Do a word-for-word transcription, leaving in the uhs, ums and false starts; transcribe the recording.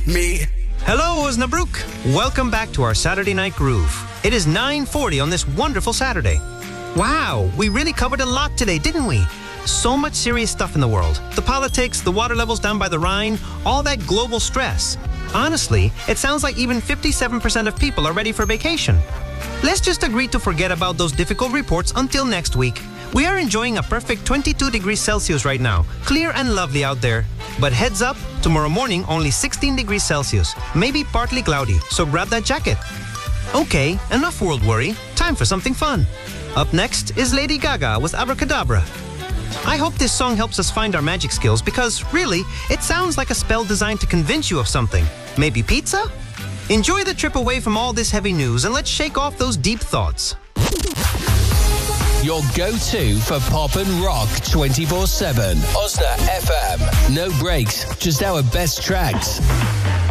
me. Hello, Osnabrück. Welcome back to our Saturday Night Groove. It is nine forty on this wonderful Saturday. Wow, we really covered a lot today, didn't we? So much serious stuff in the world. The politics, the water levels down by the Rhine, all that global stress. Honestly, it sounds like even fifty-seven percent of people are ready for vacation. Let's just agree to forget about those difficult reports until next week. We are enjoying a perfect twenty-two degrees Celsius right now. Clear and lovely out there. But heads up, tomorrow morning only sixteen degrees Celsius. Maybe partly cloudy, so grab that jacket. Okay, enough world worry. Time for something fun. Up next is Lady Gaga with Abracadabra. I hope this song helps us find our magic skills because, really, it sounds like a spell designed to convince you of something. Maybe pizza? Enjoy the trip away from all this heavy news and let's shake off those deep thoughts. Your go-to for pop and rock twenty-four seven. Osna F M. No breaks, just our best tracks.